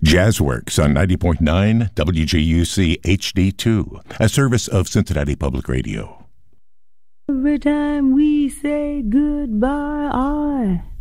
Jazzworks on 90.9 WJUC HD2, a service of Cincinnati Public Radio. Every time we say goodbye,